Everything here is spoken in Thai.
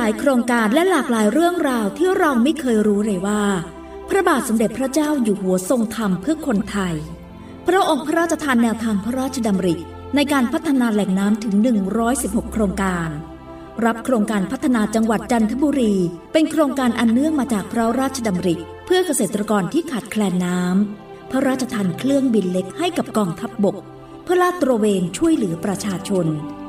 ายโครงการและหลากหลายเรื่องราวที่เราไม่เคยรู้เลยว่าพระบาทสมเด็จพระเจ้าอยู่หัวทรงทำเพื่อคนไทยพระองค์พระราชทานแนวทางพระราชดำริในการพัฒนาแหล่งน้ำถึง116โครงการรับโครงการพัฒนาจังหวัดจันทบุรีเป็นโครงการอันเนื่องมาจากพระราชดำริเพื่อเกษตรกรที่ขาดแคลนน้ำพระราชทานเครื่องบินเล็กให้กับกองทัพบกเพื่อลาดตระเวนช่วยเหลือประชาชน